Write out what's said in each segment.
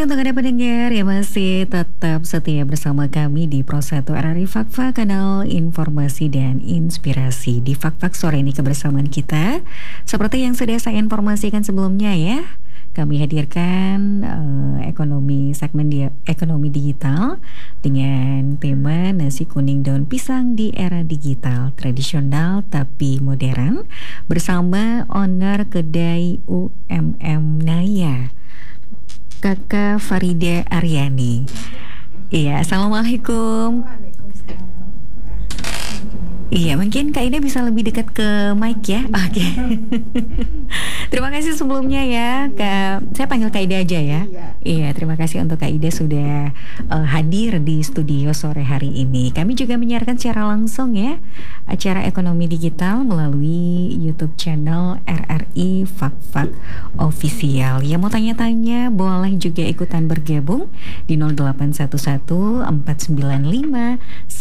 untuk Anda pendengar yang masih tetap setia bersama kami di Pro 1 RRI Fakfa, kanal informasi dan inspirasi. Di Fakfak sore ini kebersamaan kita, seperti yang sudah saya informasikan sebelumnya ya, kami hadirkan ekonomi digital dengan tema nasi kuning daun pisang di era digital, tradisional tapi modern, bersama owner kedai UMM Naya, Kakak Farida Aryani. Iya, assalamualaikum. Iya, mungkin Kak Ida bisa lebih dekat ke mic ya. Oke. Terima kasih sebelumnya ya, Kak. Saya panggil Kak Ida aja ya. Iya, terima kasih untuk Kak Ida sudah hadir di studio sore hari ini. Kami juga menyiarkan secara langsung ya acara ekonomi digital melalui YouTube channel RRI Fakfak Official. Yang mau tanya-tanya boleh juga ikutan bergabung di 0811 495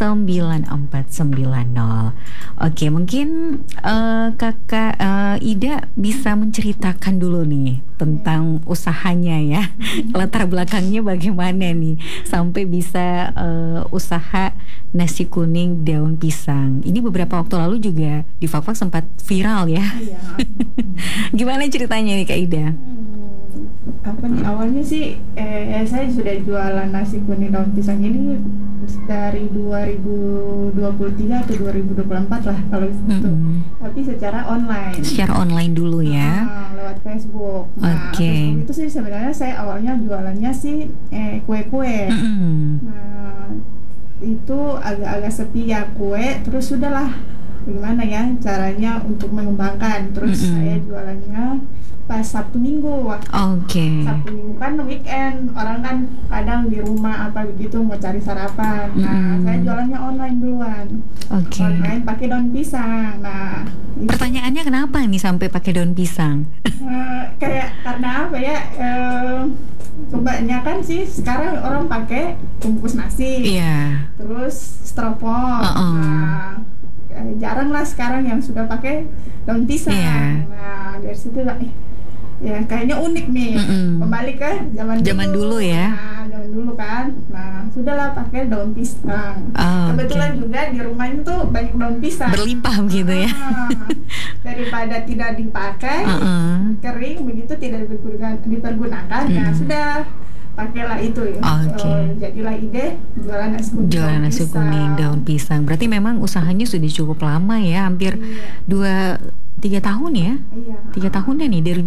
9490. Oke, mungkin Kakak Ida bisa menceritakan dulu nih tentang usahanya ya. Latar belakangnya bagaimana nih sampai bisa usaha nasi kuning daun pisang. Ini beberapa waktu lalu juga di Fakfak sempat viral ya. Iya. Gimana ceritanya nih Kak Ida? Apa nih awalnya sih saya sudah jualan nasi kuning daun pisang ini dari 2023 atau 2024 lah kalau itu. Tapi secara online. Secara online dulu ya. Lewat Facebook. Nah, Facebook itu sih sebenarnya saya awalnya jualannya sih kue-kue. Nah, itu agak-agak sepi ya kue, terus sudahlah bagaimana ya caranya untuk mengembangkan. Terus saya jualannya pas Sabtu Minggu. Sabtu Minggu kan weekend, orang kan kadang di rumah apa begitu mau cari sarapan. Nah, saya jualannya online duluan. Online pakai daun pisang. Nah, pertanyaannya kenapa nih sampai pakai daun pisang? Kayak karena apa ya? Kebanyakan sih sekarang orang pakai bungkus nasi. Terus styrofoam. Nah, jarang lah sekarang yang sudah pakai daun pisang. Nah, dari situ lah ya kayaknya unik nih. Kembali ke zaman dulu ya. Nah, zaman dulu kan. Nah, sudahlah pakai daun pisang. Kebetulan juga di rumah itu banyak daun pisang. Berlimpah begitu ya. Daripada tidak dipakai, kering begitu tidak dipergunakan. Nah, sudah pakailah itu ya. Jadilah ide jualan nasi kuning daun pisang. Berarti memang usahanya sudah cukup lama ya, hampir 3 tahun ya. 3 tahun ya nih dari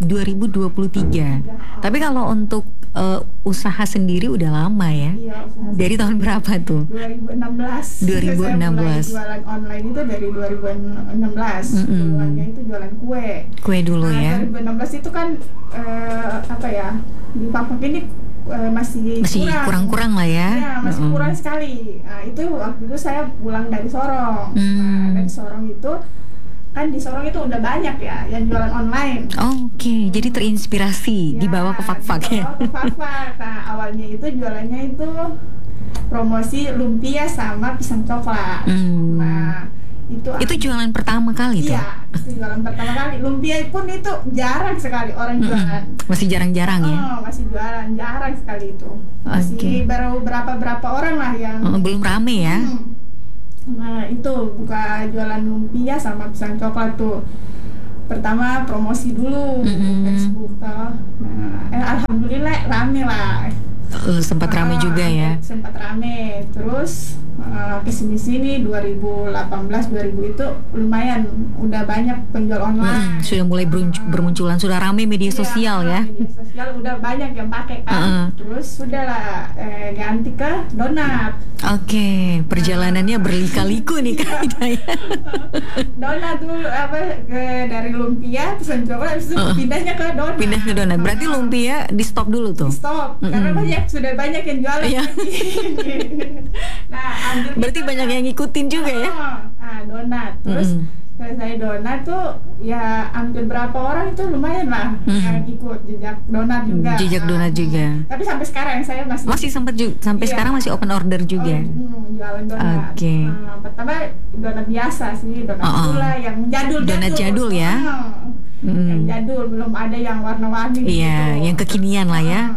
2023. Tapi kalau untuk usaha sendiri udah lama ya. Dari tahun berapa tuh? 2016. Saya mulai jualan online itu dari 2016. Duluannya itu jualan kue. Kue dulu ya. 2016 itu kan apa ya? Di Fakfak ini masih kurang lah ya. Ya, masih kurang sekali. Nah, itu waktu itu saya pulang dari Sorong. Nah, dari Sorong itu kan di Sorong itu udah banyak ya yang jualan online. Jadi terinspirasi dibawa ke Fakfak ya. Dibawa ke Fakfak. Nah, awalnya itu jualannya itu promosi lumpia sama pisang coklat. Nah, itu jualan pertama kali tuh. Iya, itu jualan pertama kali. Lumpia pun itu jarang sekali orang jualan. Masih jarang-jarang ya. Masih jualan, jarang sekali itu. Masih baru berapa orang lah yang belum rame ya. Nah, itu buka jualan lumpia sama pisang coklat tuh. Pertama promosi dulu Facebook tuh. Nah, alhamdulillah rame lah. Sempat rame juga ya. Sempat rame. Terus kesini-sini 2018-2000 itu lumayan udah banyak penjual online. Sudah mulai bermunculan, sudah rame media sosial ya. Media sosial udah banyak yang pakai kan. Terus sudahlah ganti ke donat. Perjalanannya berlika-liku nih Kak Ida ya. Donat dulu dari lumpia pisang coklat habis itu pindahnya ke donat. Pindah ke donat. Berarti lumpia di stop dulu tuh. Di stop karena sudah banyak yang jualan. Nah, berarti banyak yang ngikutin juga ya. Donat. Terus saya donat tuh ya hampir berapa orang itu lumayan lah yang ikut jejak donat juga. Donat juga. Tapi sampai sekarang saya masih sempat sampai sekarang masih open order juga. Jualan donat. Pertama donat biasa sih, donat gula yang jadul. Donat jadul ya. Yang jadul, belum ada yang warna-warni. Iya, yang kekinian lah ya.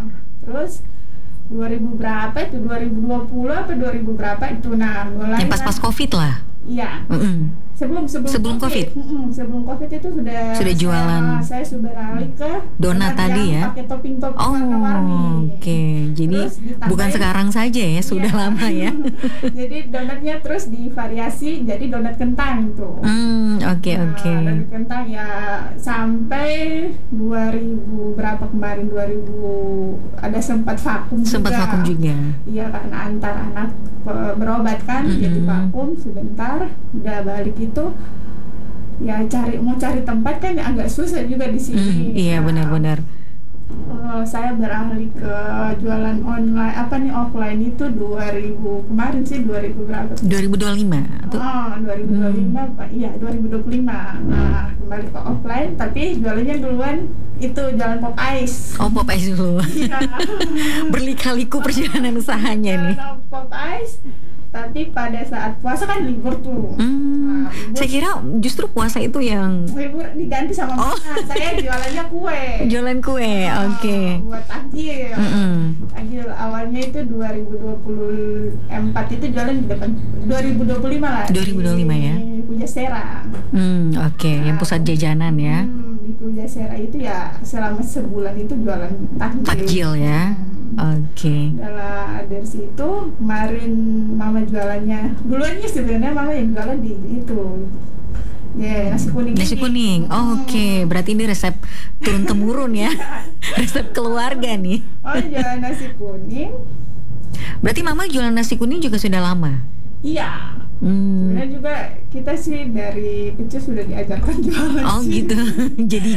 Terus 2000 berapa itu, 2020 apa 2000 berapa itu, nah mulai yang pas COVID lah. Iya. Sebelum COVID. Sebelum COVID itu sudah jualan. Saya sudah beralih ke donat tadi ya. Pakai topping warna-warni. Oke. Jadi bukan sekarang saja ya, sudah lama ya. Jadi donatnya terus divariasi jadi donat kentang tuh. Oke. Donat kentang ya sampai 2000 berapa kemarin, 2000 ada sempat vakum juga. Iya, karena antar anak berobat kan, jadi vakum sebentar, udah balik itu ya mau cari tempat kan agak susah juga di sini. Iya, benar-benar. Saya beralih ke jualan online offline itu 2000 kemarin sih, 2000 berapa? 2025 atau? 2025 iya 2025. Nah, kembali ke offline tapi jualannya duluan itu jualan pop ice. Pop ice dulu. Iya. Berliku-liku perjalanan usahanya nih. Pop ice. Tapi pada saat puasa kan libur tuh. Nah, saya kira justru puasa itu yang libur diganti sama mana. Saya jualannya kue. Jualan kue, oke. Buat takjil. Takjil awalnya itu 2024 itu jualan di depan 2025 lah. 2025 ya. Pujasera. Oke. Yang pusat jajanan ya. Di Pujasera itu ya selama sebulan itu jualan takjil ya. Oke. Dari situ kemarin mama jualannya duluannya sebenarnya mama yang jualan di itu nasi kuning. Nasi kuning. Oke. Berarti ini resep turun temurun ya. Resep keluarga nih. Jualan nasi kuning. Berarti mama jualan nasi kuning juga sudah lama? Iya. Sebenarnya juga kita sih dari kecil sudah diajarkan jualan. Gitu. Jadi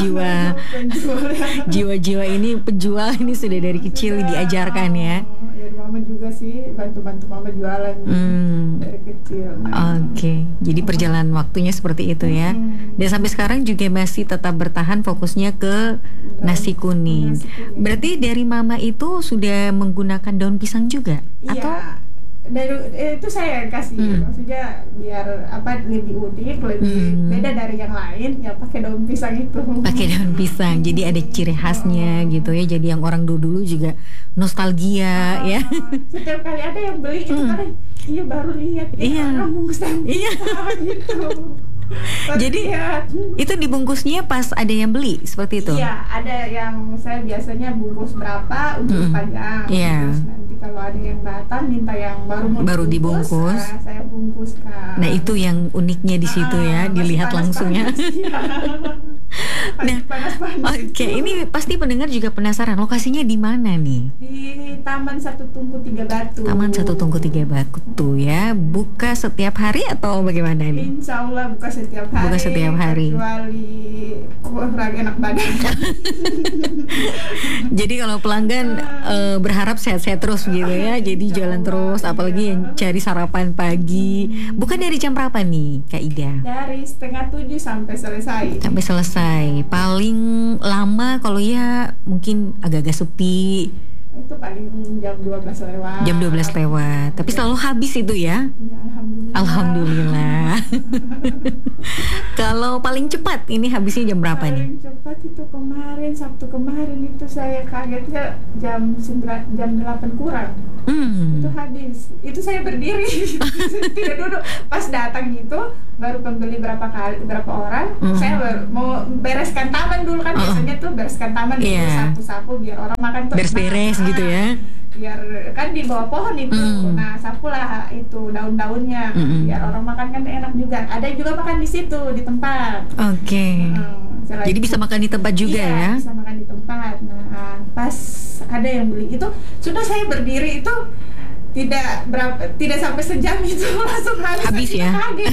jiwa-jiwa ini penjual ini sudah dari kecil diajarkan ya. Ya mama juga sih bantu mama jualan dari kecil. Oke. Jadi perjalanan waktunya seperti itu ya. Dan sampai sekarang juga masih tetap bertahan fokusnya ke nasi kuning. Berarti dari mama itu sudah menggunakan daun pisang juga? Iya. Atau dari itu saya kasih maksudnya biar lebih unik, lebih beda dari yang lain ya, pakai daun pisang itu. Pakai daun pisang, jadi ada ciri khasnya gitu ya. Jadi yang orang dulu juga nostalgia ya. Setiap kali ada yang beli itu kan, iya baru lihat orang bungkus gitu. Jadi itu dibungkusnya pas ada yang beli seperti itu? Iya, ada yang saya biasanya bungkus berapa untuk dipajang. Terus nanti kalau ada yang datang minta yang baru dibungkus, saya bungkuskan. Nah itu yang uniknya di situ ya, dilihat langsung ya. Nah, oke, ini pasti pendengar juga penasaran, lokasinya di mana nih? Di Taman Satu Tungku Tiga Batu. Taman Satu Tungku Tiga Batu ya. Buka setiap hari atau bagaimana nih? Insya Allah buka setiap hari. Buka setiap hari. Kecuali kurang enak badan. Jadi kalau pelanggan berharap sehat-sehat terus gitu ya. Jadi jalan terus, apalagi yang cari sarapan pagi. Buka dari jam berapa nih, Kak Ida? Dari 6:30 sampai selesai. Sampai selesai. Paling lama kalau ya mungkin agak-agak sepi itu paling jam 12 lewat. Jam 12 lewat. Tapi selalu habis itu ya? Ya, Alhamdulillah. Kalau paling cepat ini habisnya jam berapa nih? Paling cepat itu kemarin, Sabtu kemarin itu saya kagetnya jam 8 kurang. Itu habis. Itu saya berdiri. Tidak duduk. Pas datang gitu baru pembeli berapa orang. Saya baru mau bereskan taman dulu kan. Biasanya tuh bereskan taman dulu, sapu-sapu biar orang makan tuh beres-beres gitu ya. Biar kan di bawah pohon itu. Nah, sapulah itu daun-daunnya biar orang makan kan enak juga. Ada juga makan di situ di tempat. Oke. Jadi bisa makan di tempat juga ya? Bisa makan di tempat. Nah, pas ada yang beli itu sudah saya berdiri itu tidak sampai sejam itu langsung habis ya.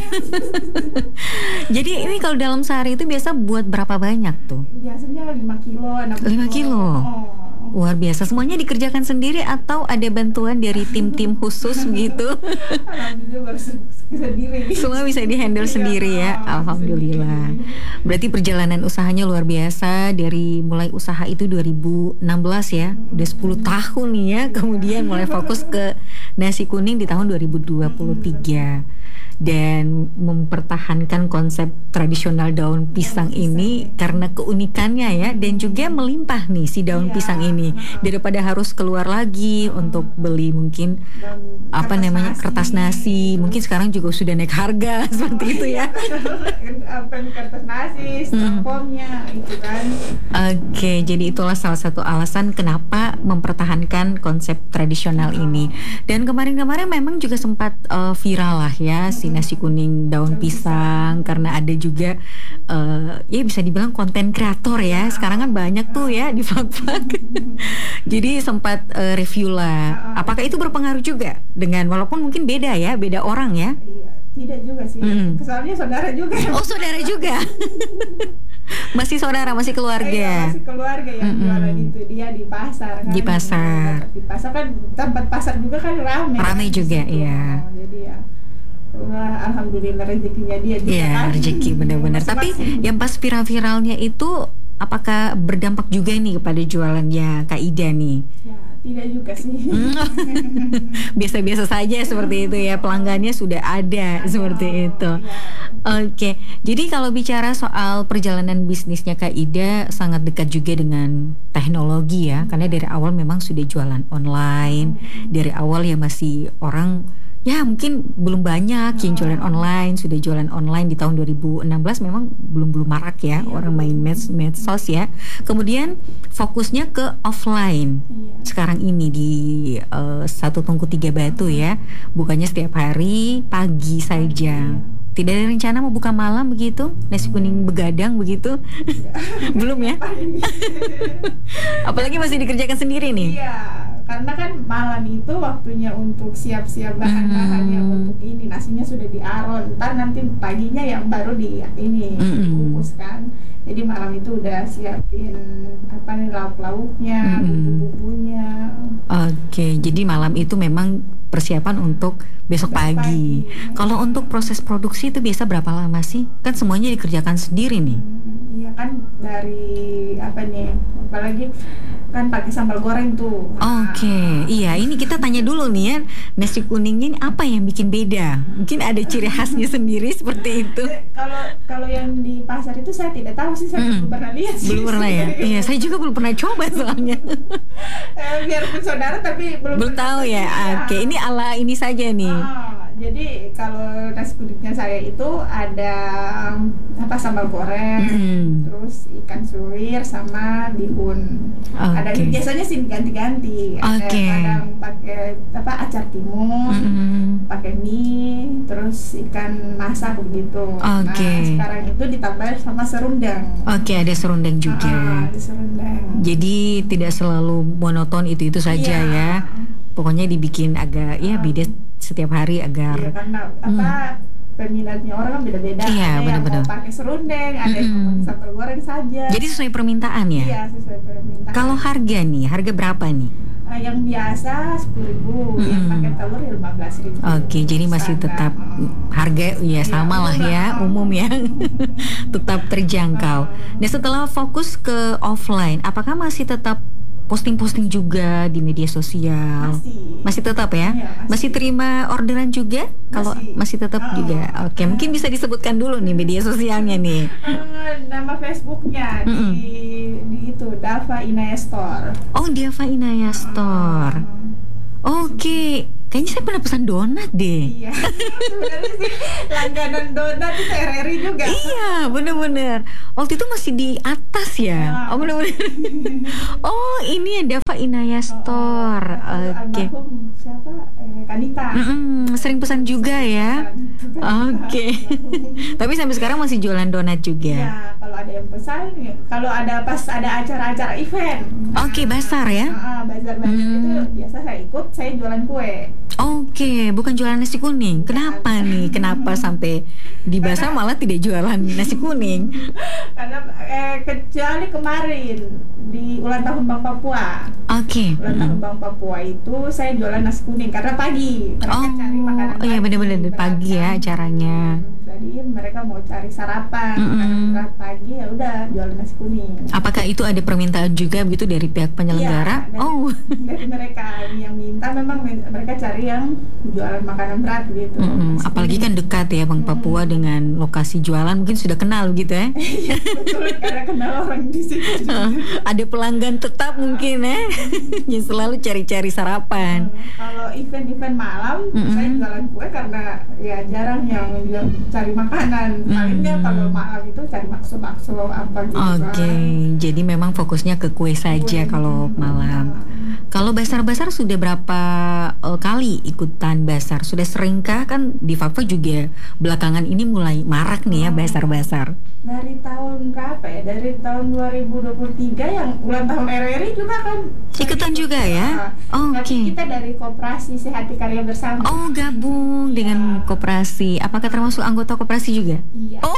Jadi ini kalau dalam sehari itu biasa buat berapa banyak tuh? Biasanya 5 kilo, 6 kilo. Luar biasa. Semuanya dikerjakan sendiri atau ada bantuan dari tim-tim khusus begitu? Alhamdulillah sendiri. Semua bisa dihandle sendiri ya. Alhamdulillah. Berarti perjalanan usahanya luar biasa. Dari mulai usaha itu 2016 ya. Udah 10 tahun nih ya. Kemudian mulai fokus ke nasi kuning di tahun 2023. Dan mempertahankan konsep tradisional daun pisang ini karena keunikannya ya. Dan juga melimpah nih si daun pisang ini ini daripada harus keluar lagi untuk beli mungkin kertas nasi. Mungkin sekarang juga sudah naik harga seperti itu ya. Kertas nasi, styrofoamnya itu kan. Oke, jadi itulah salah satu alasan kenapa mempertahankan konsep tradisional ini. Dan kemarin-kemarin memang juga sempat viral lah ya si nasi kuning daun pisang, karena ada juga ya bisa dibilang konten kreator ya. Sekarang kan banyak tuh ya di vlog-vlog. Jadi sempat review lah. Apakah itu berpengaruh juga dengan, walaupun mungkin beda ya, beda orang ya? Tidak juga sih. Soalnya saudara juga. Oh, saudara juga. Masih saudara, masih keluarga. Iya, masih keluarga yang jualan itu. Dia di pasar kan. Di pasar. Di pasar kan, tempat pasar juga kan ramai. Ramai kan, juga, iya. Jadi ya, wah, alhamdulillah rezekinya dia juga. Iya, kan. rezeki benar-benar. Tapi yang pas viral-viralnya itu, apakah berdampak juga nih kepada jualannya Kak Ida nih? Ya, tidak juga sih. Biasa-biasa saja seperti itu ya, pelanggannya sudah ada seperti itu. Oke, jadi kalau bicara soal perjalanan bisnisnya Kak Ida sangat dekat juga dengan teknologi ya, karena dari awal memang sudah jualan online. Dari awal ya masih orang ya mungkin belum banyak yang jualan online, sudah jualan online di tahun 2016 memang belum marak ya orang main medsos ya. Kemudian fokusnya ke offline. Sekarang ini di Satu Tungku Tiga Batu ya, bukannya setiap hari pagi saja. Tidak ada rencana mau buka malam begitu? Nasi kuning begadang begitu? Belum ya? Apalagi masih dikerjakan sendiri nih? Iya, karena kan malam itu waktunya untuk siap-siap bahan-bahannya untuk ini, nasinya sudah diaron, ntar nanti paginya yang baru dikukus kan. Jadi malam itu udah siapin lauk-lauknya, bumbu-bumbunya. Oke, jadi malam itu memang persiapan untuk besok pagi. Kalau untuk proses produksi itu biasa berapa lama sih? Kan semuanya dikerjakan sendiri nih. Iya kan, dari apalagi kan pakai sambal goreng tuh. Oke, iya ini kita tanya dulu nih ya, nasi kuningnya ini apa yang bikin beda? Mungkin ada ciri khasnya sendiri seperti itu. Kalau yang di pasar itu saya tidak tahu sih, saya belum pernah lihat sih. Belum pernah ya? Iya, saya juga belum pernah coba soalnya. Biarpun saudara tapi belum tahu ya. Oke, ini ala ini saja nih. Jadi kalau nasi kuningnya saya itu ada sambal goreng, terus ikan suwir sama bihun. Ada biasanya sih ganti-ganti. Ada kadang pakai acar timun, pakai mie, terus ikan masak begitu. Nah, sekarang itu ditambah sama serundeng. Ada serundeng juga. Ada serundeng. Jadi tidak selalu monoton itu saja ya. Pokoknya dibikin agak beda setiap hari agar karena peminatnya orang kan beda-beda. Iya, ada yang mau pakai serundeng, ada yang mau pakai sambal goreng saja. Jadi sesuai permintaan ya? Iya, sesuai permintaan. Kalau harga nih, harga berapa nih? Yang biasa 10.000, yang pakai telur 15.000. Oke, jadi masih tetap harga sama lah ya, umum ya. Tetap terjangkau. Nah, setelah fokus ke offline, apakah masih tetap posting-posting juga di media sosial? Masih tetap ya? Masih terima orderan juga? Kalau masih tetap juga. Oke, mungkin bisa disebutkan dulu nih media sosialnya nih. Nama Facebooknya di itu Dava Inaya Store. Oh, Dava Inaya Store. Oke. Kayaknya saya pernah pesan donat deh. Iya, sebenarnya sih langganan donat itu RRI juga. Iya, bener-bener. Waktu itu masih di atas ya. Oh, bener-bener. Oh, ini ya Dava Inaya Store. Oke. Siapa? Kanita. Sering pesan juga ya. Oke. Tapi sampai sekarang masih jualan donat juga. Iya, kalau ada yang pesan, kalau ada acara-acara event. Oke, bazar ya. Bazar-bazar itu biasa saya ikut, saya jualan kue. Oke, bukan jualan nasi kuning. Kenapa nih? Kenapa sampai di bazar malah tidak jualan nasi kuning? Karena kecuali kemarin di ulang tahun Bank Papua. Oke. Ulang tahun Bank Papua itu saya jualan nasi kuning karena pagi. Mereka cari makanan pagi. Oh iya, benar-benar pagi ya acaranya. Jadi mereka mau cari sarapan, makanan berat pagi, ya udah jualan nasi kuning. Apakah itu ada permintaan juga begitu dari pihak penyelenggara? Dari mereka yang minta memang mereka cari yang jualan makanan berat gitu. Apalagi kan dekat ya Bank Papua dengan lokasi jualan, mungkin sudah kenal gitu ya. Iya betul, karena kenal orang di situ. Ada pelanggan tetap mungkin ya, yang selalu cari-cari sarapan. Kalau event-event malam, saya jualan kue karena ya jarang yang cari makanan. Palingnya kalau malam itu cari bakso-bakso apa gitu. Oke, jadi memang fokusnya ke kue saja kalau malam. Kalau basar-basar sudah berapa kali ikutan basar? Sudah seringkah? Kan di Fakfa juga belakangan ini mulai marak nih ya basar-basar. Dari tahun berapa ya? Dari tahun 2023 yang ulang tahun RRI juga kan ikutan juga ya? Tapi kita dari Koperasi Sehati Karya Bersama. Oh, gabung dengan koperasi. Apakah termasuk anggota koperasi juga? Iya. Oh,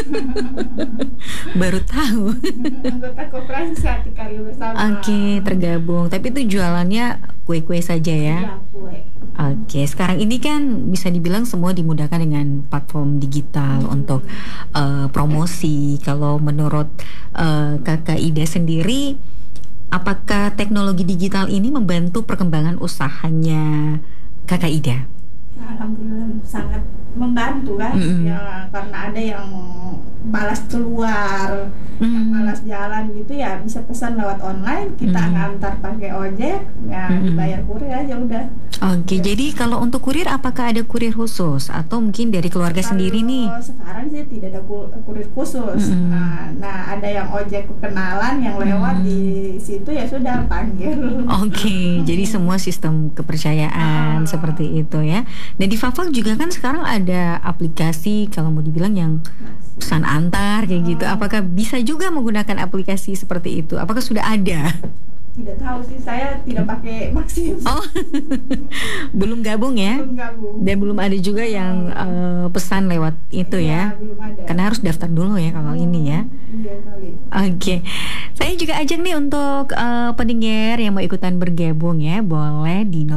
baru tahu. Anggota Koperasi Sehati Karya Bersama. Oke, tergabung. Tapi itu jualannya kue-kue saja ya? Iya, kue. Oke, sekarang ini kan bisa dibilang semua dimudahkan dengan platform digital untuk promosi. Kalau menurut Kakak Ida sendiri, apakah teknologi digital ini membantu perkembangan usahanya Kakak Ida? Alhamdulillah sangat membantu kan, ya karena ada yang malas keluar, yang malas jalan gitu ya bisa pesan lewat online, kita ngantar pakai ojek, ya dibayar kurir aja udah. Oke, jadi kalau untuk kurir apakah ada kurir khusus atau mungkin dari keluarga sendiri nih? Sekarang sih tidak ada kurir khusus. Nah ada yang ojek kenalan yang lewat di situ ya sudah panggil. Oke, jadi semua sistem kepercayaan seperti itu ya. Dan di Fafak juga kan sekarang ada aplikasi kalau mau dibilang yang pesan antar kayak gitu. Apakah bisa juga menggunakan aplikasi seperti itu? Apakah sudah ada? Tidak tahu sih, saya tidak pakai Maxim. Oh, belum gabung ya? Belum gabung. Dan belum ada juga yang pesan lewat itu ya? Belum ada. Karena harus daftar dulu ya kalau ini ya. Iya kali. Oke, saya juga ajak nih untuk pendengar yang mau ikutan bergabung ya, boleh di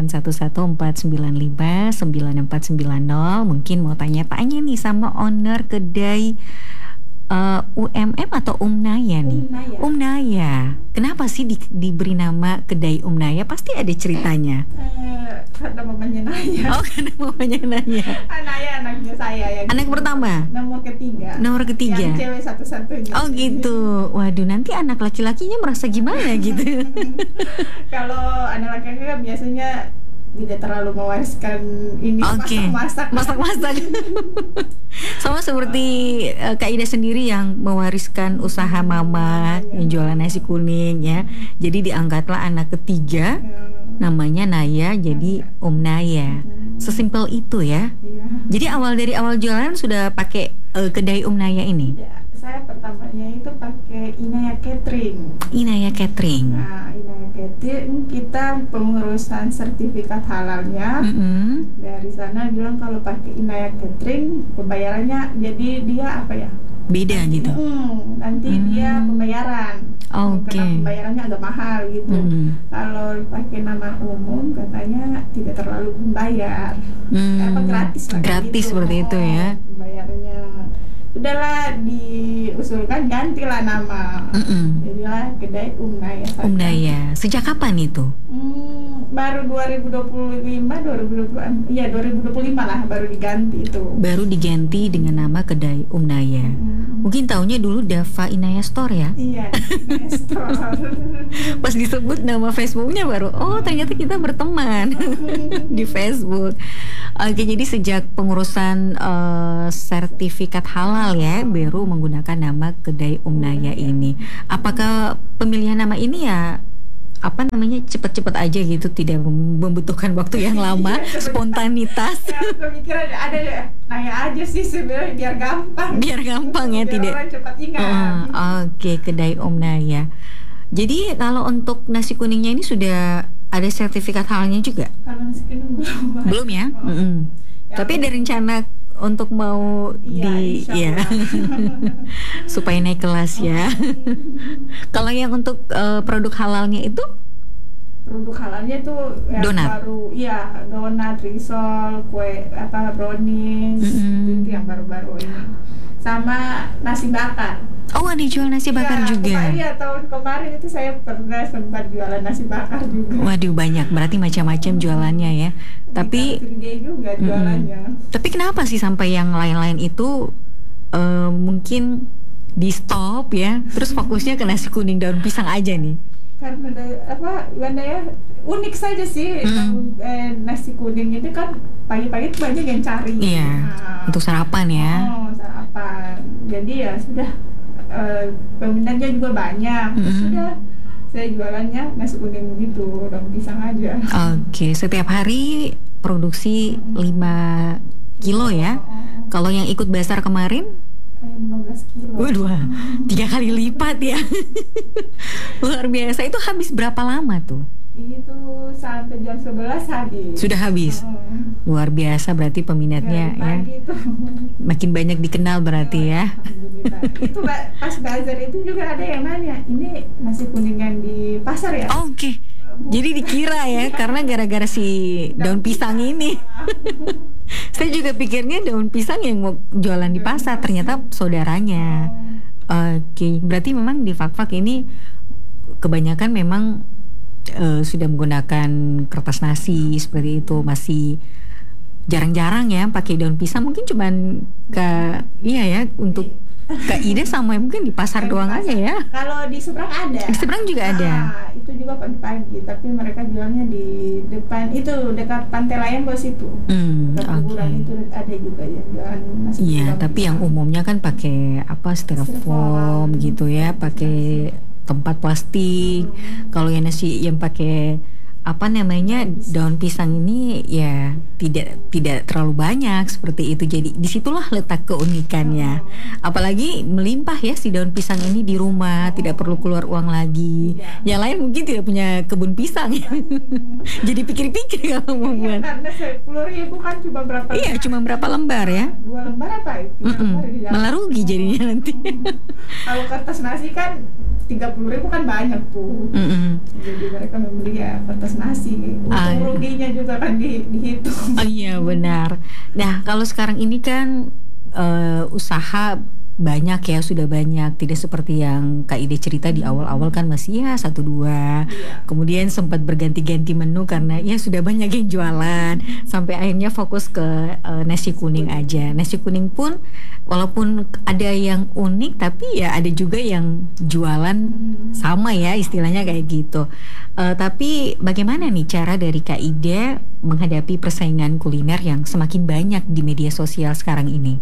081149599490. Mungkin mau tanya-tanya nih sama owner kedai UMM atau Umnaya nih. Umnaya. Kenapa sih diberi nama kedai Umnaya? Pasti ada ceritanya. Karena mamanya Naya. Oh, karena mamanya Naya. Naya anaknya saya ya. Anak pertama? Nomor ketiga. Nomor ketiga. Yang cewek satu-satunya. Oh gitu. Waduh, nanti anak laki-lakinya merasa gimana gitu? Kalau anak laki-laki kan biasanya tidak terlalu mewariskan ini masak-masak. Sama seperti Kak Ida sendiri yang mewariskan usaha mama yang jualan nasi kuning ya. Jadi diangkatlah anak ketiga, namanya Naya, jadi Naya. Sesimpel itu ya. Jadi dari awal jualan sudah pakai kedai Naya ini. Ya, saya pertamanya itu pakai Inaya Catering. Inaya Catering. Nah, Inaya Catering kita pengurusan sertifikat halalnya. Dari sana bilang kalau pakai Inaya Catering pembayarannya jadi dia apa ya? Beda gitu. Nanti dia pembayaran. Karena pembayarannya agak mahal gitu. Kalau pakai nama umum katanya tidak terlalu membayar. Gratis lah. Gratis gitu. Seperti itu ya. Pembayarannya. Udahlah diusulkan gantilah nama. Jadilah kedai Umnaya. Umnaya. Sejak kapan itu? Baru 2025 lah baru diganti itu. Baru diganti dengan nama kedai Umnaya. Mungkin taunya dulu Dava Inaya Store ya? Iya, Inaya Store. Pas disebut nama Facebooknya baru, oh ternyata kita berteman di Facebook. Oke, jadi sejak pengurusan sertifikat halal ya, baru menggunakan nama kedai Umnaya ini. Apakah pemilihan nama ini ya cepat-cepat aja gitu, tidak membutuhkan waktu yang lama, spontanitas? Pemikiran ada Naya aja sih sebenarnya biar gampang ya, biar tidak orang cepat ingat. Oke, kedai Umnaya. Jadi kalau untuk nasi kuningnya ini sudah ada sertifikat halalnya juga? Kalau nasi kuning belum ya? Tapi ada rencana untuk mau supaya naik kelas ya. Kalau yang untuk produk halalnya itu? produk halalnya tuh yang Donat. baru, iya donat, risol, kue apa brownies, itu yang baru-baru ini. Sama nasi bakar. Oh, ada jual nasi bakar juga. Iya, tahun kemarin itu saya pernah sempat jualan nasi bakar juga. Waduh, banyak, berarti macam-macam jualannya ya. Tapi juga jualannya. Tapi kenapa sih sampai yang lain-lain itu mungkin di stop ya, terus fokusnya ke nasi kuning daun pisang aja nih? Karena gimana ya, unik saja sih. Nasi kuning ini kan pagi-pagi tuh banyak yang cari. Iya, untuk sarapan ya. Sarapan. Jadi ya sudah, peminatnya juga banyak. Sudah, saya jualannya nasi kuning gitu, daun pisang aja. Oke, setiap hari produksi 5 kilo ya. Kalau yang ikut basar kemarin 15 kilo. Waduh, 3 kali lipat ya. Luar biasa. Itu habis berapa lama tuh? Itu sampai jam 11 habis. Sudah habis. Luar biasa, berarti peminatnya ya. Makin banyak dikenal berarti ya. Itu pas bazar itu juga ada yang nanya, ini nasi kuning yang di pasar ya? Oke. Jadi dikira ya, karena gara-gara si daun pisang ini. Saya juga pikirnya daun pisang yang mau jualan di pasar, ternyata saudaranya. Oke, berarti memang di Fak-Fak ini kebanyakan memang sudah menggunakan kertas nasi seperti itu, masih jarang-jarang ya pakai daun pisang. Mungkin cuman iya ya, untuk Kak Ida sama mungkin di pasar doang aja ya. Kalau di seberang ada. Di seberang juga ada. Itu juga pagi-pagi, tapi mereka jualnya di depan itu, dekat Pantai Layang Bos itu. Kuburan itu ada juga yang jualan nasi. Iya, tapi yang umumnya kan pakai styrofoam gitu ya, pakai tempat plastik. Kalau yang nasi yang pakai daun pisang ini ya tidak terlalu banyak seperti itu. Jadi disitulah letak keunikannya. Apalagi melimpah ya si daun pisang ini di rumah, tidak perlu keluar uang lagi. Yang lain mungkin tidak punya kebun pisang ya. Jadi pikir-pikir kalau mau buat. Karena 10.000 kan cuma berapa? Iya, cuma berapa lembar ya? 2 lembar apa itu? Malah rugi jadinya nanti. Kalau kertas nasi kan 30.000 kan banyak tuh. Jadi mereka membeli ya kertas nasi. Untung ruginya juga kan dihitung. Oh iya, benar. Nah, kalau sekarang ini kan usaha banyak ya, sudah banyak, tidak seperti yang Kak Ide cerita di awal-awal kan masih ya 1-2. Kemudian sempat berganti-ganti menu karena ya sudah banyak yang jualan, sampai akhirnya fokus ke nasi kuning aja. Nasi kuning pun walaupun ada yang unik, tapi ya ada juga yang jualan sama ya, istilahnya kayak gitu. Tapi bagaimana nih cara dari Kak Ida menghadapi persaingan kuliner yang semakin banyak di media sosial sekarang ini?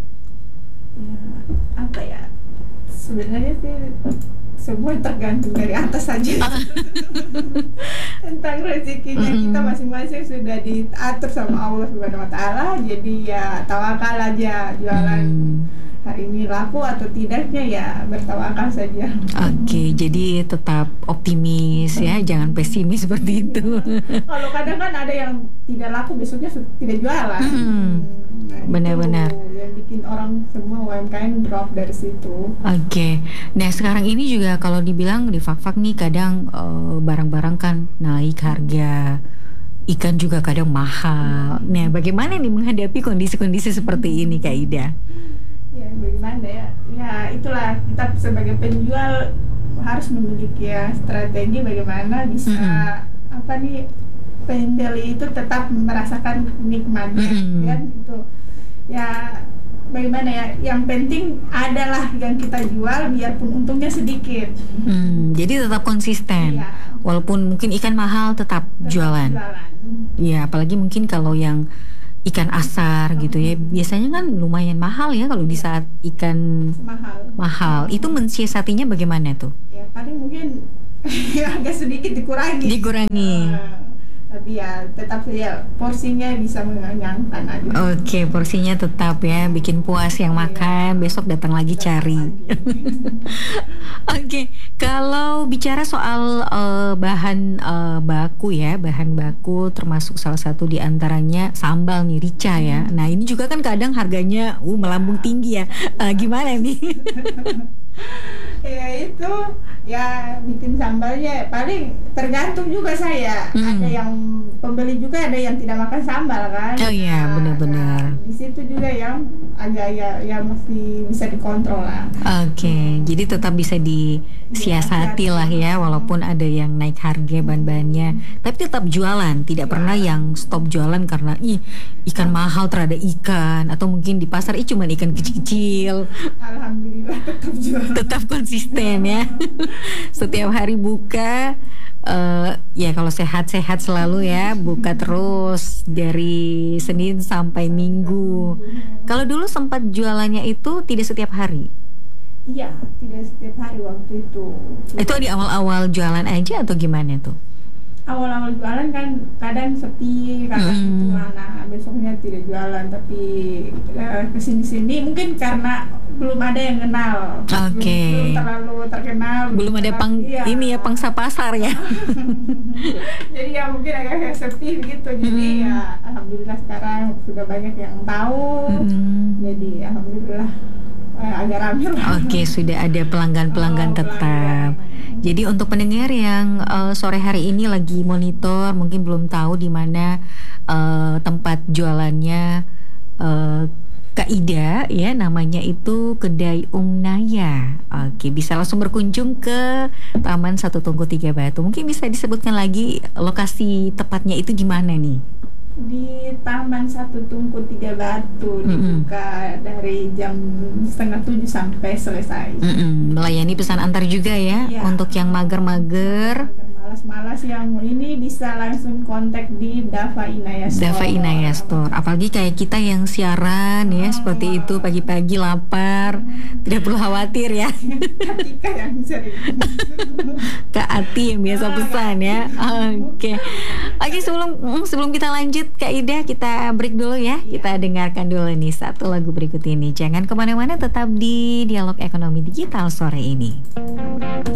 Ya, sebenarnya sih semua tergantung dari atas saja. Tentang rezekinya kita masing-masing sudah diatur sama Allah Subhanahu wa taala. Jadi ya tawakal aja, jualan hari ini laku atau tidaknya ya bertawakal saja. Oke, jadi tetap optimis ya, jangan pesimis seperti itu. Kalau kadang kan ada yang tidak laku besoknya tidak jualan. Benar-benar yang bikin orang semua UMKM drop dari situ. Oke. Nah, sekarang ini juga kalau dibilang di Fak-Fak nih kadang barang-barang kan naik harga, ikan juga kadang mahal. Nah, bagaimana nih menghadapi kondisi-kondisi seperti ini, Kak Ida? Ya, bagaimana ya? Ya, itulah kita sebagai penjual harus memiliki ya strategi bagaimana bisa pembeli itu tetap merasakan nikmatnya, kan itu. Ya, bagaimana ya? Yang penting adalah yang kita jual, biarpun untungnya sedikit. Jadi tetap konsisten. Iya. Walaupun mungkin ikan mahal tetap jualan. Ya, apalagi mungkin kalau yang ikan asar gitu ya, biasanya kan lumayan mahal ya kalau di saat ikan mahal. Itu mensiasatinya bagaimana tuh? Ya, paling mungkin agak sedikit dikurangi. Tapi ya tetap saja porsinya bisa mengenyangkan aja. Oke, porsinya tetap ya, bikin puas yang makan, besok datang lagi cari. Oke, kalau bicara soal bahan baku ya, bahan baku termasuk salah satu diantaranya sambal nih, rica ya. Nah, ini juga kan kadang harganya melambung tinggi ya. Gimana nih? Ya itu ya bikin sambalnya paling tergantung juga saya. Ada yang pembeli juga ada yang tidak makan sambal kan. Oh iya, benar-benar. Di situ juga yang agak ya masih bisa dikontrol lah. Oke, jadi tetap bisa disiasati lah ya, walaupun ada yang naik harga bahan-bahannya, tapi tetap jualan, tidak pernah yang stop jualan karena ikan mahal terhadap ikan, atau mungkin di pasar cuman ikan kecil-kecil. Alhamdulillah tetap jualan. Tetap konsisten ya. Setiap hari buka. Ya kalau sehat-sehat selalu ya, buka terus dari Senin sampai Minggu. Kalau dulu sempat jualannya itu tidak setiap hari? Iya, tidak setiap hari waktu itu. Itu di awal-awal jualan aja atau gimana tuh? Awal-awal jualan kan kadang sepi, kadang itu besoknya tidak jualan, tapi kesini-sini mungkin karena belum ada yang kenal, belum terlalu terkenal, belum ada pangsa pasar ya. Jadi ya mungkin agak sepi gitu. Jadi ya alhamdulillah sekarang sudah banyak yang tahu. Jadi alhamdulillah agak ramai lah. Oke, sudah ada pelanggan-pelanggan tetap. Jadi untuk pendengar yang sore hari ini lagi monitor, mungkin belum tahu di mana tempat jualannya Kak Ida ya, namanya itu Kedai Naya. Oke, bisa langsung berkunjung ke Taman Satu Tungku Tiga Batu. Mungkin bisa disebutkan lagi lokasi tepatnya itu di mana nih? Di Taman Satu Tungku Tiga Batu, dibuka dari jam 6:30 sampai selesai. Melayani pesan antar juga ya, untuk yang mager-mager, malas-malas yang ini bisa langsung kontak di Dava Inaya Store. Dava Inaya Store. Apalagi kayak kita yang siaran ya, seperti itu pagi-pagi lapar, tidak perlu khawatir ya. Katika yang sering. Kak Ati yang biasa pesan ya. Oke, sebelum kita lanjut Kak Ida, kita break dulu ya. Kita dengarkan dulu nih satu lagu berikut ini. Jangan kemana-mana, tetap di Dialog Ekonomi Digital sore ini.